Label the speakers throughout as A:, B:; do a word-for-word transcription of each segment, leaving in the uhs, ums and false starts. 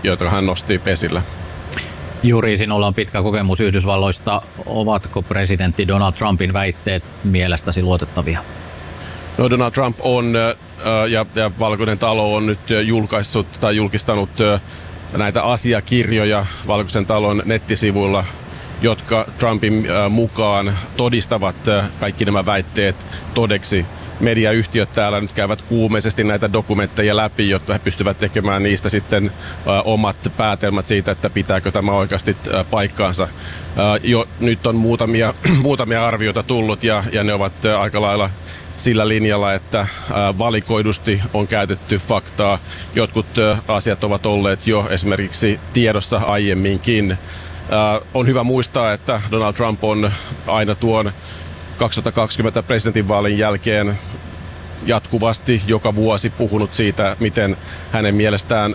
A: joita hän nosti esille.
B: Juri, sinulla on pitkä kokemus Yhdysvalloista. Ovatko presidentti Donald Trumpin väitteet mielestäsi luotettavia?
A: No, Donald Trump on ja, ja Valkoinen talo on nyt julkaissut tai julkistanut näitä asiakirjoja Valkoisen talon nettisivuilla, jotka Trumpin mukaan todistavat kaikki nämä väitteet todeksi. Mediayhtiöt täällä nyt käyvät kuumeisesti näitä dokumentteja läpi, jotta he pystyvät tekemään niistä sitten omat päätelmät siitä, että pitääkö tämä oikeasti paikkaansa. Jo nyt on muutamia, muutamia arvioita tullut ja, ja ne ovat aika lailla sillä linjalla, että valikoidusti on käytetty faktaa. Jotkut asiat ovat olleet jo esimerkiksi tiedossa aiemminkin. On hyvä muistaa, että Donald Trump on aina tuon kaksituhattakaksikymmentä presidentinvaalin jälkeen jatkuvasti joka vuosi puhunut siitä, miten hänen mielestään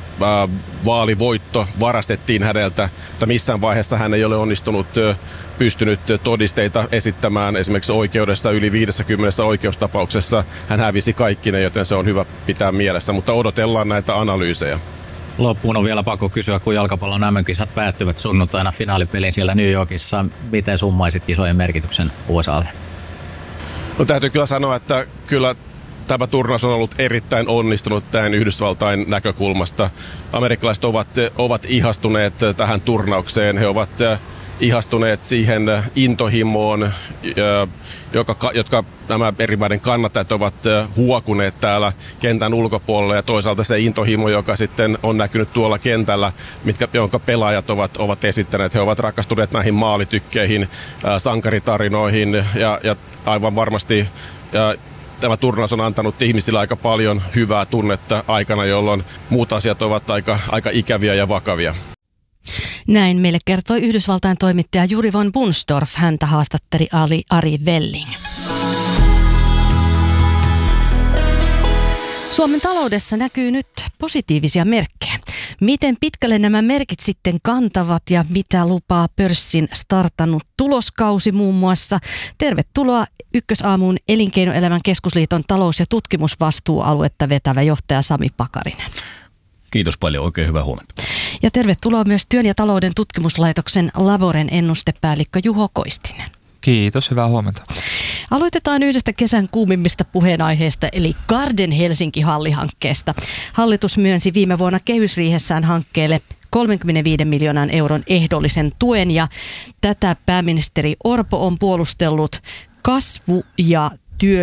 A: vaalivoitto varastettiin häneltä, mutta missään vaiheessa hän ei ole onnistunut pystynyt todisteita esittämään. Esimerkiksi oikeudessa yli viidessäkymmenessä oikeustapauksessa hän hävisi kaikki ne, joten se on hyvä pitää mielessä, mutta odotellaan näitä analyysejä.
B: Loppuun on vielä pakko kysyä, kun jalkapallon äm äm-kisat päättyvät sunnuntaina finaalipeliin siellä New Yorkissa. Miten summaisit kisojen merkityksen U S A:lle?
A: No, täytyy kyllä sanoa, että kyllä tämä turnaus on ollut erittäin onnistunut tämän Yhdysvaltain näkökulmasta. Amerikkalaiset ovat, ovat ihastuneet tähän turnaukseen. He ovat ihastuneet siihen intohimoon, joka, jotka nämä eri maiden kannattajat ovat huokuneet täällä kentän ulkopuolella, ja toisaalta se intohimo, joka sitten on näkynyt tuolla kentällä, mitkä, jonka pelaajat ovat, ovat esittäneet. He ovat rakastuneet näihin maalitykkeihin, sankaritarinoihin ja, ja aivan varmasti ja tämä turnaus on antanut ihmisille aika paljon hyvää tunnetta aikana, jolloin muut asiat ovat aika, aika ikäviä ja vakavia.
C: Näin meille kertoi Yhdysvaltain toimittaja Juri von Bunsdorf. Häntä haastatteli Ari, Ari Welling. Suomen taloudessa näkyy nyt positiivisia merkkejä. Miten pitkälle nämä merkit sitten kantavat ja mitä lupaa pörssin startannut tuloskausi muun muassa? Tervetuloa Ykkösaamuun Elinkeinoelämän keskusliiton talous- ja tutkimusvastuualuetta vetävä johtaja Sami Pakarinen.
D: Kiitos paljon, oikein hyvää huomenta.
C: Ja tervetuloa myös Työn ja talouden tutkimuslaitoksen Laboren ennustepäällikkö Juho Koistinen.
E: Kiitos, hyvää huomenta.
C: Aloitetaan yhdestä kesän kuumimmista puheenaiheesta, eli Garden Helsinki-hallihankkeesta. Hallitus myönsi viime vuonna kehysriihessään hankkeelle kolmekymmentäviisi miljoonan euron ehdollisen tuen, ja tätä pääministeri Orpo on puolustellut kasvu- ja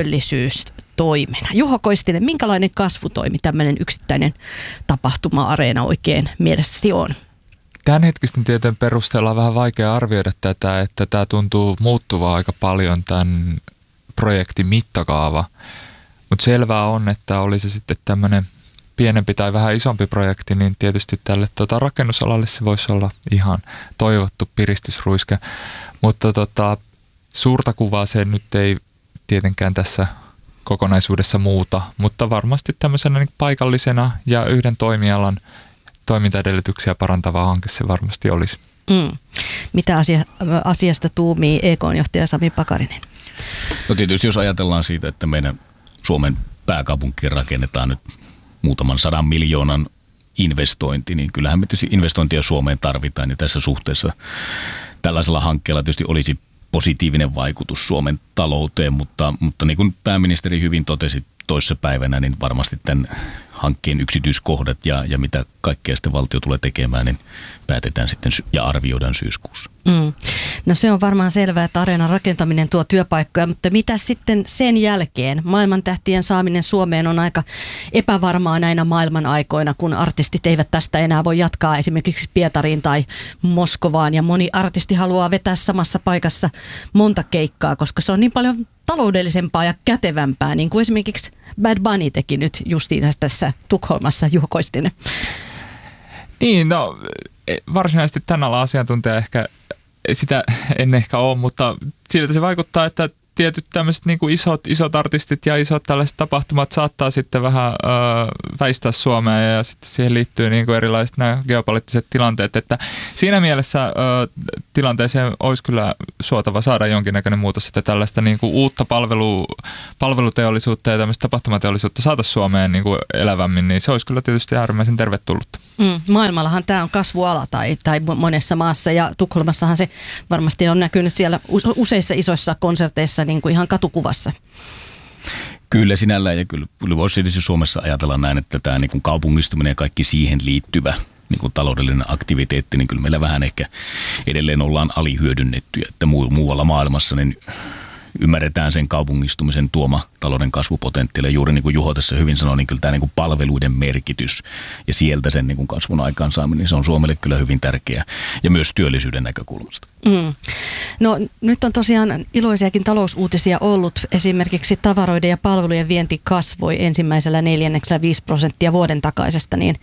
C: työllisyystoimena. Juho Koistinen, minkälainen kasvutoimi tämmöinen yksittäinen tapahtuma-areena oikein mielestäsi on?
E: Tämänhetkisten tietojen perusteella on vähän vaikea arvioida tätä, että tämä tuntuu muuttuvaa aika paljon tämän projektin mittakaava. Mutta selvää on, että oli se sitten tämmöinen pienempi tai vähän isompi projekti, niin tietysti tälle tota, rakennusalalle se voisi olla ihan toivottu piristysruiske. Mutta tota, suurta kuvaa se nyt ei tietenkään tässä kokonaisuudessa muuta, mutta varmasti tämmöisenä niin paikallisena ja yhden toimialan toimintaedellytyksiä parantava hanke se varmasti olisi.
C: Mm. Mitä asia, asiasta tuumii E K-johtaja Sami Pakarinen?
D: No tietysti jos ajatellaan siitä, että meidän Suomen pääkaupunkiin rakennetaan nyt muutaman sadan miljoonan investointi, niin kyllähän me tietysti investointia Suomeen tarvitaan, ja tässä suhteessa tällaisella hankkeella tietysti olisi positiivinen vaikutus Suomen talouteen, mutta, mutta niin kuin pääministeri hyvin totesi toissapäivänä, niin varmasti tämän hankkeen yksityiskohdat ja, ja mitä kaikkea sitten valtio tulee tekemään, niin päätetään sitten ja arvioidaan syyskuussa.
C: Mm. No se on varmaan selvää, että areenan rakentaminen tuo työpaikkoja, mutta mitä sitten sen jälkeen? Maailmantähtien saaminen Suomeen on aika epävarmaa näinä maailman aikoina, kun artistit eivät tästä enää voi jatkaa esimerkiksi Pietariin tai Moskovaan, ja moni artisti haluaa vetää samassa paikassa monta keikkaa, koska se on niin paljon taloudellisempaa ja kätevämpää, niin kuin esimerkiksi Bad Bunny teki nyt justiin tässä Tukholmassa, Juho Koistinen.
E: Niin, no varsinaisesti tämän alan asiantuntija ehkä, sitä en ehkä ole, mutta siltä se vaikuttaa, että tietyt tämmöiset niin kuin isot, isot artistit ja isot tällaiset tapahtumat saattaa sitten vähän ö, väistää Suomea ja sitten siihen liittyy niin kuin erilaiset nämä geopoliittiset tilanteet, että siinä mielessä ö, tilanteeseen olisi kyllä suotava saada jonkinnäköinen muutos, että tällaista niin kuin uutta palvelu, palveluteollisuutta ja tämmöistä tapahtumateollisuutta saada Suomeen niin kuin elävämmin, niin se olisi kyllä tietysti äärimmäisen tervetullutta.
C: Mm, maailmallahan tämä on kasvuala tai, tai monessa maassa ja Tukholmassahan se varmasti on näkynyt siellä useissa isoissa konserteissa niin kuin ihan katukuvassa.
D: Kyllä sinällään ja kyllä voisi tietysti Suomessa ajatella näin, että tämä niin kuin kaupungistuminen ja kaikki siihen liittyvä niin kuin taloudellinen aktiviteetti, niin kyllä meillä vähän ehkä edelleen ollaan alihyödynnettyjä, että muualla maailmassa niin ymmärretään sen kaupungistumisen tuoma talouden kasvupotentiaali. Juuri niin kuin Juho tässä hyvin sanoi, niin kyllä tämä niin kuin palveluiden merkitys ja sieltä sen niin kuin kasvun aikaansaaminen, niin se on Suomelle kyllä hyvin tärkeä ja myös työllisyyden näkökulmasta.
C: Mm. No nyt on tosiaan iloisiakin talousuutisia ollut. Esimerkiksi tavaroiden ja palvelujen vienti kasvoi ensimmäisellä neljänneksellä viisi prosenttia vuoden takaisesta, niin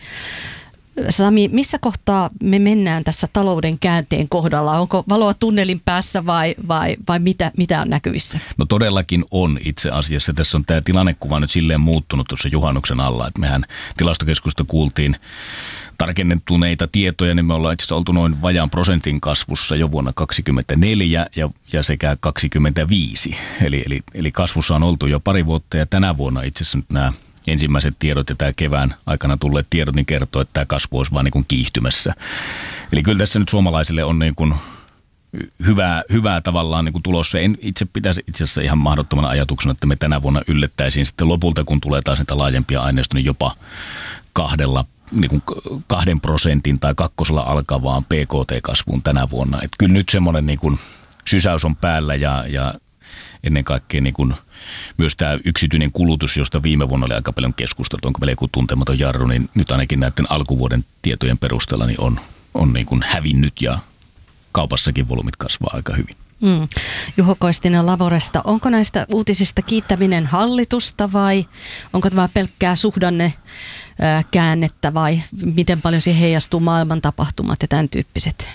C: Sami, missä kohtaa me mennään tässä talouden käänteen kohdalla? Onko valoa tunnelin päässä vai, vai, vai mitä, mitä on näkyvissä?
D: No todellakin on itse asiassa. Tässä on tämä tilannekuva nyt silleen muuttunut tuossa juhannuksen alla, että mehän tilastokeskusta kuultiin tarkennetuneita tietoja, niin me ollaan itse asiassa oltu noin vajaan prosentin kasvussa jo vuonna kaksikymmentäneljä ja, ja sekä kaksikymmentäviisi. Eli, eli, eli kasvussa on oltu jo pari vuotta ja tänä vuonna itse asiassa nyt nämä ensimmäiset tiedot ja tämä kevään aikana tulleet tiedot niin kertoo, että tämä kasvu olisi vaan niin kuin kiihtymässä. Eli kyllä tässä nyt suomalaisille on niin kuin hyvää, hyvää tavallaan niin kuin tulossa. En itse pitäisi itse asiassa ihan mahdottomana ajatuksena, että me tänä vuonna yllättäisiin sitten lopulta, kun tulee taas niitä laajempia aineistoja, niin jopa kahdella niin kuin kahden prosentin tai kakkosella alkavaan P K T-kasvuun tänä vuonna. Että kyllä nyt semmoinen niin kuin sysäys on päällä ja, ja ennen kaikkea niin kuin myös tämä yksityinen kulutus, josta viime vuonna oli aika paljon keskusteltu, onko meillä joku tuntematon jarru, niin nyt ainakin näiden alkuvuoden tietojen perusteella niin on, on niin kuin hävinnyt ja kaupassakin volyymit kasvaa aika hyvin.
C: Mm. Juho Koistinen Laboresta, onko näistä uutisista kiittäminen hallitusta vai onko tämä pelkkää suhdanne ää, käännettä vai miten paljon siihen heijastuu maailman tapahtumat ja tämän tyyppiset?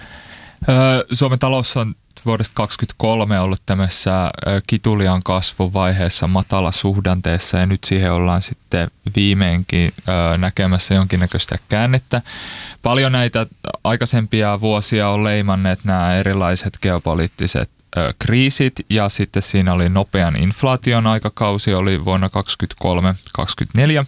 E: Öö, Suomen talous on vuodesta kaksikymmentäkolme ollut tämmöisessä kituliaan kasvuvaiheessa matala suhdanteessa ja nyt siihen ollaan sitten viimeinkin näkemässä jonkinnäköistä käännettä. Paljon näitä aikaisempia vuosia on leimanneet nämä erilaiset geopoliittiset kriisit ja sitten siinä oli nopean inflaation aikakausi, oli vuonna kaksikymmentäkolme kaksikymmentäneljä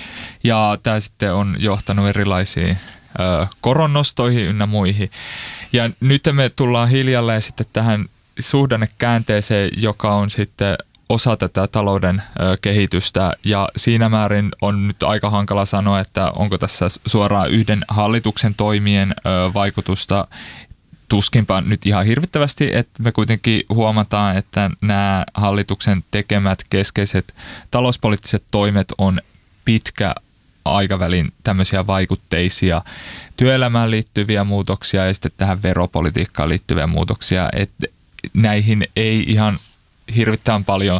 E: ja tämä sitten on johtanut erilaisiin koronnostoihin ynnä muihin. Ja nyt me tullaan hiljalleen sitten tähän suhdannekäänteeseen, joka on sitten osa tätä talouden ö, kehitystä ja siinä määrin on nyt aika hankala sanoa, että onko tässä suoraan yhden hallituksen toimien ö, vaikutusta tuskinpa nyt ihan hirvittävästi, että me kuitenkin huomataan, että nämä hallituksen tekemät keskeiset talouspoliittiset toimet on pitkä aikavälin tämmöisiä vaikutteisia työelämään liittyviä muutoksia ja sitten tähän veropolitiikkaan liittyviä muutoksia, että näihin ei ihan hirvittävän paljon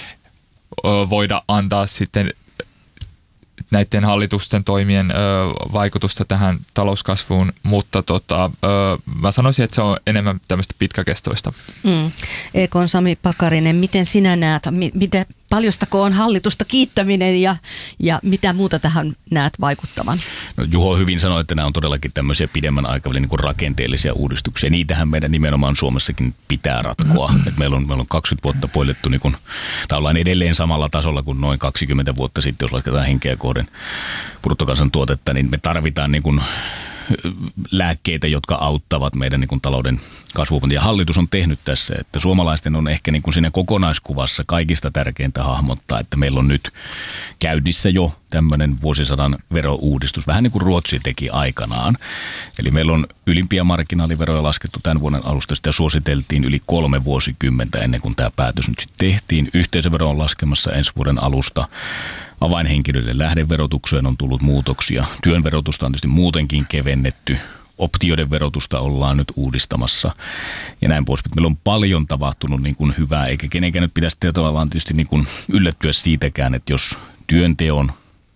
E: voida antaa sitten näiden hallitusten toimien ö, vaikutusta tähän talouskasvuun, mutta tota, ö, mä sanoisin, että se on enemmän tämmöistä pitkäkestoista.
C: Mm. E K:n Sami Pakarinen, miten sinä näet, mi- miten paljostako on hallitusta kiittäminen ja, ja mitä muuta tähän näet vaikuttavan?
D: No, Juho hyvin sanoi, että nämä on todellakin tämmöisiä pidemmän aikavälin niin kuin rakenteellisia uudistuksia. Niitähän meidän nimenomaan Suomessakin pitää ratkoa. Et meillä, on, meillä on kaksikymmentä vuotta poilettu, niin kuin, tai ollaan edelleen samalla tasolla kuin noin kaksikymmentä vuotta sitten, jos lasketaan henkeä kohden bruttokansantuotetta, niin me tarvitaan niin kuin lääkkeitä, jotka auttavat meidän niin kuin talouden kasvua. Ja hallitus on tehnyt tässä, että suomalaisten on ehkä niin kuin siinä kokonaiskuvassa kaikista tärkeintä hahmottaa, että meillä on nyt käynnissä jo tämmöinen vuosisadan verouudistus, vähän niin kuin Ruotsi teki aikanaan. Eli meillä on ylimpiä marginaaliveroja laskettu tämän vuoden alusta, sitä suositeltiin yli kolme vuosikymmentä ennen kuin tämä päätös nyt sitten tehtiin. Yhteisövero on laskemassa ensi vuoden alusta. Avainhenkilöiden lähdeverotukseen on tullut muutoksia. Työn verotusta on tietysti muutenkin kevennetty. Optioiden verotusta ollaan nyt uudistamassa ja näin pois. Meillä on paljon tapahtunut niin kuin hyvää, eikä kenenkään nyt pitäisi tavallaan tietysti niin kuin yllättyä siitäkään, että jos työnteon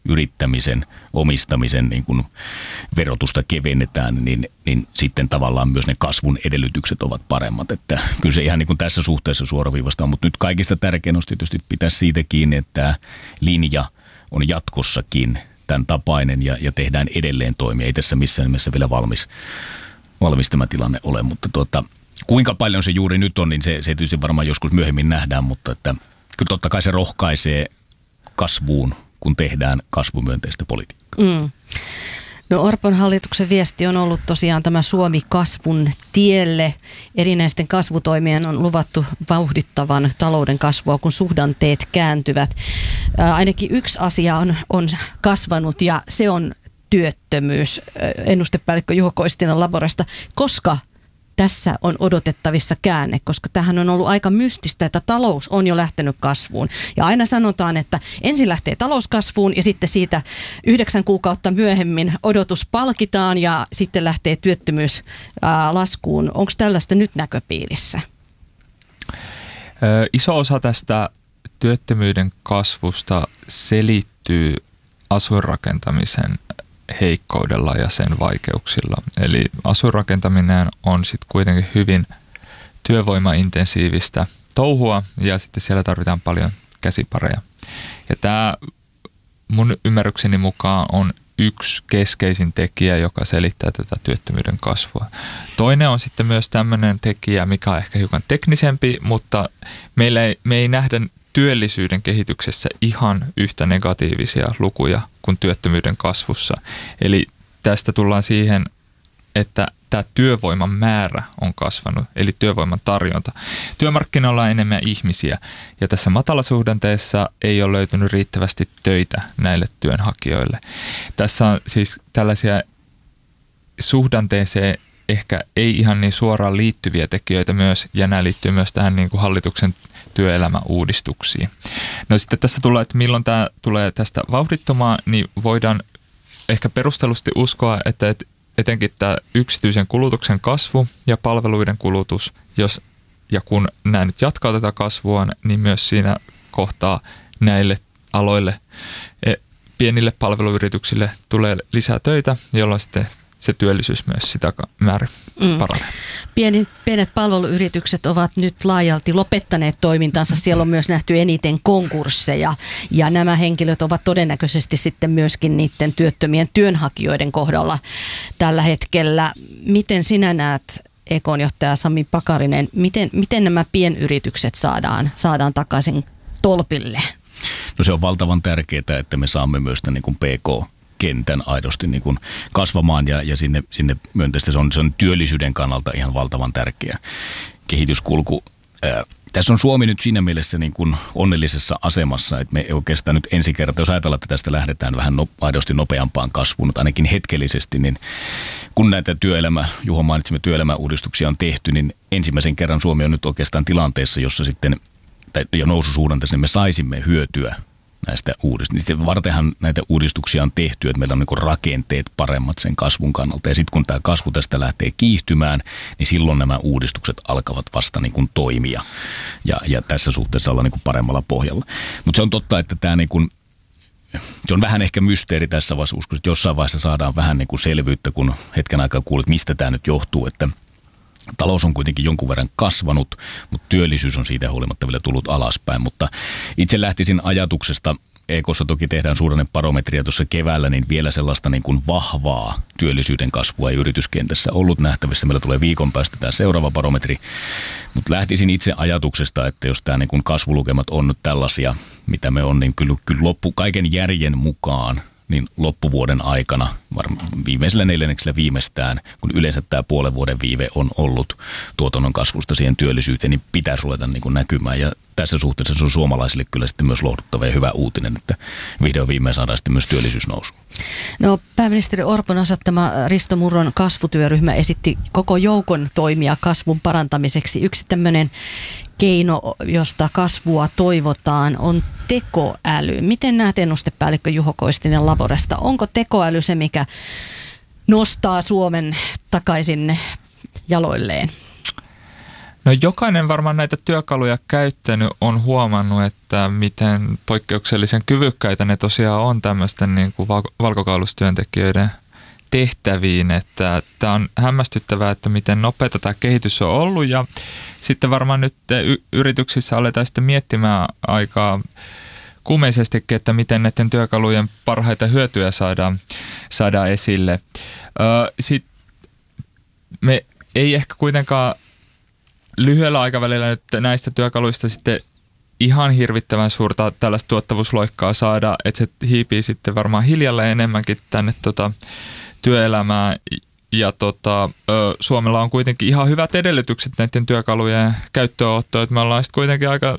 D: yrittämisen, omistamisen niin kuin verotusta kevennetään, niin, niin sitten tavallaan myös ne kasvun edellytykset ovat paremmat. Että kyllä se ihan niin kuin tässä suhteessa suoraviivasta on, mutta nyt kaikista tärkein on tietysti pitää siitä kiinni, että linja on jatkossakin tämän tapainen ja, ja tehdään edelleen toimia. Ei tässä missään nimessä vielä valmis, valmis tämä tilanne ole, mutta tuota, kuinka paljon se juuri nyt on, niin se, se tietysti varmaan joskus myöhemmin nähdään, mutta että kyllä totta kai se rohkaisee kasvuun, kun tehdään kasvumyönteistä politiikkaa. Mm.
C: No Orpon hallituksen viesti on ollut tosiaan tämä Suomi kasvun tielle. Erinäisten kasvutoimien on luvattu vauhdittavan talouden kasvua, kun suhdanteet kääntyvät. Ää, ainakin yksi asia on, on kasvanut ja se on työttömyys. Ennustepäällikkö Juho Koistinen Laborasta. Koska tässä on odotettavissa käänne, koska tämähän on ollut aika mystistä, että talous on jo lähtenyt kasvuun. Ja aina sanotaan, että ensin lähtee talouskasvuun ja sitten siitä yhdeksän kuukautta myöhemmin odotus palkitaan ja sitten lähtee työttömyys ää, laskuun. Onko tällaista nyt näköpiirissä?
E: Ö, iso osa tästä työttömyyden kasvusta selittyy asuinrakentamisen heikkoudella ja sen vaikeuksilla. Eli asuinrakentaminen on sitten kuitenkin hyvin työvoimaintensiivistä touhua ja sitten siellä tarvitaan paljon käsipareja. Ja tämä mun ymmärrykseni mukaan on yksi keskeisin tekijä, joka selittää tätä työttömyyden kasvua. Toinen on sitten myös tämmöinen tekijä, mikä on ehkä hiukan teknisempi, mutta meillä ei, me ei nähdä työllisyyden kehityksessä ihan yhtä negatiivisia lukuja kuin työttömyyden kasvussa. Eli tästä tullaan siihen, että tämä työvoiman määrä on kasvanut, eli työvoiman tarjonta. Työmarkkinoilla on enemmän ihmisiä ja tässä matalasuhdanteessa ei ole löytynyt riittävästi töitä näille työnhakijoille. Tässä on siis tällaisia suhdanteeseen ehkä ei ihan niin suoraan liittyviä tekijöitä myös, ja nämä liittyy myös tähän niin kuin hallituksen työelämäuudistuksiin. No sitten tästä tulee, että milloin tämä tulee tästä vauhdittumaan, niin voidaan ehkä perustellusti uskoa, että etenkin tämä yksityisen kulutuksen kasvu ja palveluiden kulutus, jos ja kun nämä nyt jatkaa tätä kasvua, niin myös siinä kohtaa näille aloille, pienille palveluyrityksille tulee lisää töitä, jolloin sitten se työllisyys myös sitä määrin paranee. Mm.
C: Pieni, pienet palveluyritykset ovat nyt laajalti lopettaneet toimintansa. Siellä on myös nähty eniten konkursseja ja nämä henkilöt ovat todennäköisesti sitten myöskin niiden työttömien työnhakijoiden kohdalla tällä hetkellä. Miten sinä näet, Ekon johtaja Sami Pakarinen, miten, miten nämä pienyritykset saadaan, saadaan takaisin tolpille?
D: No se on valtavan tärkeää, että me saamme myös tämän niin kuin P K kentän aidosti niin kuin kasvamaan ja, ja sinne, sinne myönteistä. Se on, se on työllisyyden kannalta ihan valtavan tärkeä kehityskulku. Ää, tässä on Suomi nyt siinä mielessä niin kuin onnellisessa asemassa, että me oikeastaan nyt ensi kertaa, jos ajatellaan, että tästä lähdetään vähän no, aidosti nopeampaan kasvuun, mutta ainakin hetkellisesti, niin kun näitä työelämä, Juho mainitsimme, työelämäuudistuksia on tehty, niin ensimmäisen kerran Suomi on nyt oikeastaan tilanteessa, jossa sitten, tai jo noususuhdanteessa me saisimme hyötyä näistä uudistuksista. Vartenhan näitä uudistuksia on tehty, että meillä on niin rakenteet paremmat sen kasvun kannalta. Ja sitten kun tämä kasvu tästä lähtee kiihtymään, niin silloin nämä uudistukset alkavat vasta niin kuin toimia. Ja, ja tässä suhteessa ollaan niin kuin paremmalla pohjalla. Mutta se on totta, että tämä niin kuin, se on vähän ehkä mysteeri tässä vaiheessa. Uskon, että jossain vaiheessa saadaan vähän niin kuin selvyyttä, kun hetken aikaa kuulet, mistä tämä nyt johtuu, että talous on kuitenkin jonkun verran kasvanut, mutta työllisyys on siitä huolimatta vielä tullut alaspäin. Mutta itse lähtisin ajatuksesta, E K:ssa toki tehdään suhdannebarometria tuossa keväällä, niin vielä sellaista niin kuin vahvaa työllisyyden kasvua ei yrityskentässä ollut nähtävissä. Meillä tulee viikon päästä tämä seuraava barometri. Mutta lähtisin itse ajatuksesta, että jos tämä niin kuin kasvulukemat on nyt tällaisia, mitä me on, niin kyllä, kyllä loppu kaiken järjen mukaan, niin loppuvuoden aikana, viimeisellä neljänneksellä viimeistään, kun yleensä tämä puolen vuoden viive on ollut tuotannon kasvusta siihen työllisyyteen, niin pitäisi ruveta niin kuin näkymään. Ja tässä suhteessa se on suomalaisille kyllä sitten myös lohduttava ja hyvä uutinen, että vihdoin viimein saadaan sitten myös työllisyys nousu.
C: No, pääministeri Orpon asettama Risto Murron kasvutyöryhmä esitti koko joukon toimia kasvun parantamiseksi. Yksi tämmöinen keino, josta kasvua toivotaan, on tekoäly. Miten näet, ennustepäällikkö Juho Koistinen Laborasta? Onko tekoäly se, mikä nostaa Suomen takaisin jaloilleen?
E: No jokainen varmaan näitä työkaluja käyttänyt on huomannut, että miten poikkeuksellisen kyvykkäitä ne tosiaan on tämmöisten niin kuin valkokaulustyöntekijöiden tehtäviin, että tämä on hämmästyttävää, että miten nopeata tämä kehitys on ollut ja sitten varmaan nyt y- yrityksissä aletaan sitten miettimään aikaa kuumeisestikin, että miten näiden työkalujen parhaita hyötyjä saadaan, saadaan esille. Sitten me ei ehkä kuitenkaan lyhyellä aikavälillä nyt näistä työkaluista sitten ihan hirvittävän suurta tällaista tuottavuusloikkaa saada, että se hiipii sitten varmaan hiljalleen enemmänkin tänne tota, työelämään. Ja tota, Suomella on kuitenkin ihan hyvät edellytykset näiden työkalujen käyttöönottoon. Me ollaan sitten kuitenkin aika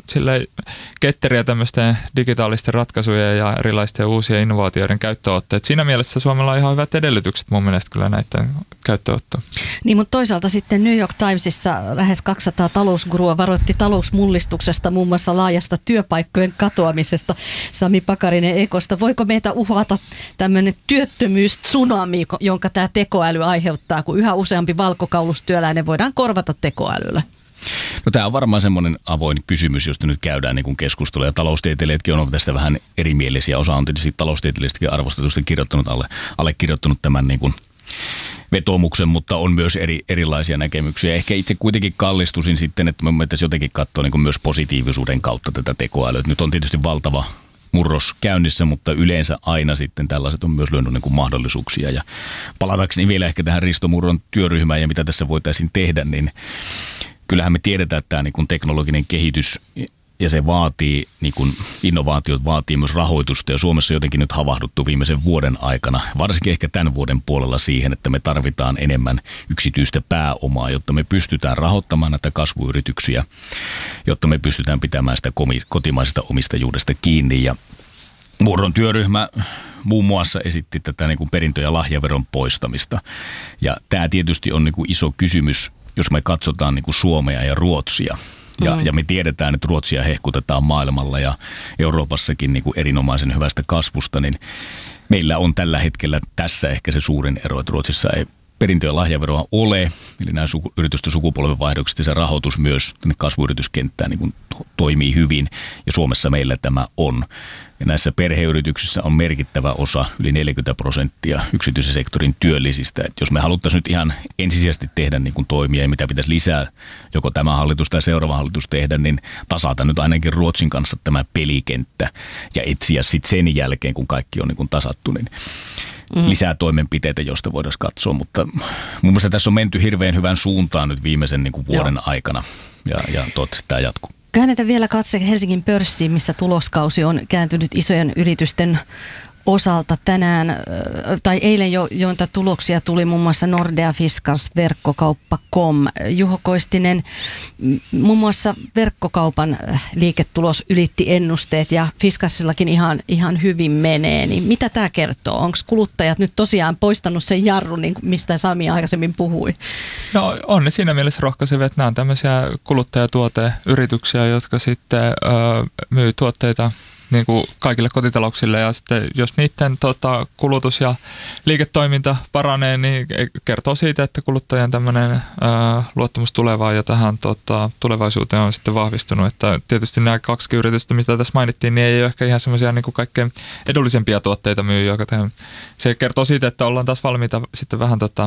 E: ketteriä tämmöisten digitaalisten ratkaisujen ja erilaisten uusien innovaatioiden käyttöönottoon. Et siinä mielessä Suomella on ihan hyvät edellytykset mun mielestä kyllä näiden käyttöönottoon.
C: Niin, mutta toisaalta sitten New York Timesissa lähes kaksisataa talousgurua varoitti talousmullistuksesta, muun muassa laajasta työpaikkojen katoamisesta. Sami Pakarinen Ekosta. Voiko meitä uhata tämmöinen työttömyys-tsunami, jonka tämä tekoäly aiheuttaa, kun yhä useampi valkokaulustyöläinen voidaan korvata tekoälyllä?
D: No tämä on varmaan semmoinen avoin kysymys, josta nyt käydään niin keskustelua. Ja taloustieteilijätkin on tästä vähän erimielisiä. Osa on tietysti taloustieteilijöistäkin arvostetusti kirjoittanut alle, allekirjoittanut tämän niin kuin vetoomuksen, mutta on myös eri, erilaisia näkemyksiä. Ehkä itse kuitenkin kallistusin sitten, että me voitaisiin jotenkin katsoa niin kuin myös positiivisuuden kautta tätä tekoälyä. Nyt on tietysti valtava murros käynnissä, mutta yleensä aina sitten tällaiset on myös lyönyt niin kuin mahdollisuuksia. Ja palatakseni vielä ehkä tähän Risto Murron työryhmään ja mitä tässä voitaisiin tehdä, niin kyllähän me tiedetään, että tämä niin kuin teknologinen kehitys ja se vaatii, niin kuin innovaatiot vaatii myös rahoitusta ja Suomessa jotenkin nyt havahduttu viimeisen vuoden aikana, varsinkin ehkä tämän vuoden puolella siihen, että me tarvitaan enemmän yksityistä pääomaa, jotta me pystytään rahoittamaan näitä kasvuyrityksiä, jotta me pystytään pitämään sitä kotimaisesta omistajuudesta kiinni ja Murron työryhmä muun muassa esitti tätä niin kuin perintö- ja lahjaveron poistamista ja tämä tietysti on niin kuin iso kysymys, jos me katsotaan niin kuin Suomea ja Ruotsia. Ja, mm. ja me tiedetään, että Ruotsia hehkutetaan maailmalla ja Euroopassakin niin kuin erinomaisen hyvästä kasvusta, niin meillä on tällä hetkellä tässä ehkä se suurin ero, että Ruotsissa ei perintö- ja lahjaveroa ole, eli nämä suku, yritysten sukupolvenvaihdokset ja se rahoitus myös tänne kasvuyrityskenttään niin kuin toimii hyvin, ja Suomessa meillä tämä on. Ja näissä perheyrityksissä on merkittävä osa, yli neljäkymmentä prosenttia yksityisen sektorin työllisistä. Et jos me haluttaisiin nyt ihan ensisijaisesti tehdä niin kuin toimia ja mitä pitäisi lisää, joko tämä hallitus tai seuraava hallitus tehdä, niin tasata nyt ainakin Ruotsin kanssa tämä pelikenttä ja etsiä sitten sen jälkeen, kun kaikki on niin kuin tasattu, niin Mm. lisää toimenpiteitä, joista voidaan katsoa, mutta mun mielestä tässä on menty hirveän hyvän suuntaan nyt viimeisen niin kuin vuoden Joo. aikana ja, ja toivottavasti tämä jatkuu.
C: Käännetään vielä katse Helsingin pörssiin, missä tuloskausi on kääntynyt isojen yritysten osalta tänään, tai eilen jo, joita tuloksia tuli muun muassa Nordea, Fiskars, Verkkokauppa piste com. Juho Koistinen, muun muassa Verkkokaupan liiketulos ylitti ennusteet ja Fiskarsillakin ihan, ihan hyvin menee. Niin mitä tämä kertoo? Onko kuluttajat nyt tosiaan poistanut sen jarrun, niin mistä Sami aikaisemmin puhui?
E: No on ne siinä mielessä rohkaisevia, että nämä on tämmöisiä kuluttajatuoteyrityksiä, jotka sitten ö, myy tuotteita niin kuin kaikille kotitalouksille ja sitten jos niiden tota, kulutus ja liiketoiminta paranee, niin kertoo siitä, että kuluttajan tämmöinen ää, luottamus tulevaan ja tähän tota, tulevaisuuteen on sitten vahvistunut. Että tietysti nämä kaksi yritystä, mistä tässä mainittiin, niin ei ole ehkä ihan semmoisia niin kuin kaikkein edullisempia tuotteita myy, joka tämän, se kertoo siitä, että ollaan taas valmiita sitten vähän tota,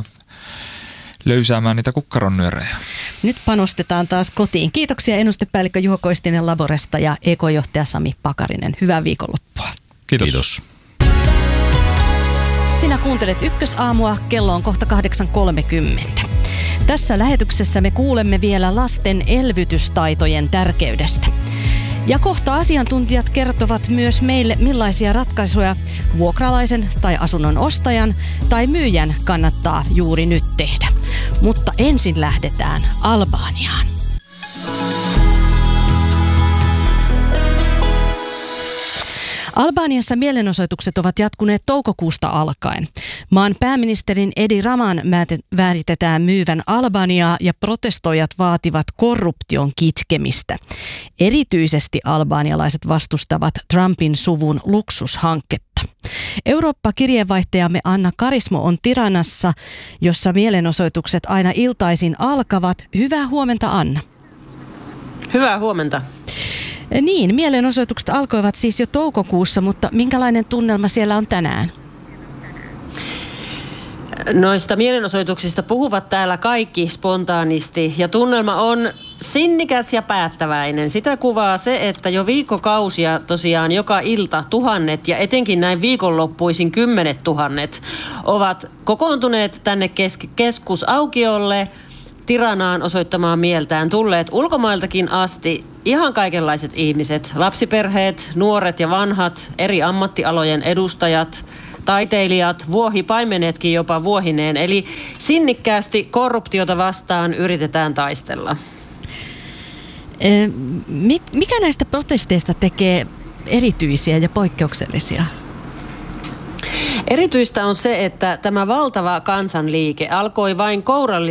E: löysäämään niitä kukkaronnyörejä.
C: Nyt panostetaan taas kotiin. Kiitoksia ennustepäällikkö Juho Koistinen Laboresta ja E K-johtaja Sami Pakarinen. Hyvää viikonloppua.
E: Kiitos.
D: Kiitos.
C: Sinä kuuntelet Ykkösaamua. Kello on kohta kahdeksan kolmekymmentä. Tässä lähetyksessä me kuulemme vielä lasten elvytystaitojen tärkeydestä. Ja kohta asiantuntijat kertovat myös meille, millaisia ratkaisuja vuokralaisen tai asunnon ostajan tai myyjän kannattaa juuri nyt tehdä. Mutta ensin lähdetään Albaniaan. Albaniassa mielenosoitukset ovat jatkuneet toukokuusta alkaen. Maan pääministerin Edi Raman väitetään myyvän Albaniaa ja protestoijat vaativat korruption kitkemistä. Erityisesti albanialaiset vastustavat Trumpin suvun luksushanketta. Eurooppa-kirjeenvaihtajamme Anna Karismo on Tiranassa, jossa mielenosoitukset aina iltaisin alkavat. Hyvää huomenta, Anna.
F: Hyvää huomenta.
C: Niin, mielenosoitukset alkoivat siis jo toukokuussa, mutta minkälainen tunnelma siellä on tänään?
F: Noista mielenosoituksista puhuvat täällä kaikki spontaanisti ja tunnelma on sinnikäs ja päättäväinen. Sitä kuvaa se, että jo viikkokausia tosiaan joka ilta tuhannet ja etenkin näin viikonloppuisin kymmenet tuhannet ovat kokoontuneet tänne kes- keskusaukiolle Tiranaan osoittamaan mieltään, tulleet ulkomailtakin asti ihan kaikenlaiset ihmiset, lapsiperheet, nuoret ja vanhat, eri ammattialojen edustajat, taiteilijat, vuohipaimenetkin jopa vuohineen. Eli sinnikkäästi korruptiota vastaan yritetään taistella.
C: Mikä näistä protesteista tekee erityisiä ja poikkeuksellisia?
F: Erityistä on se, että tämä valtava kansanliike alkoi vain kourallisesti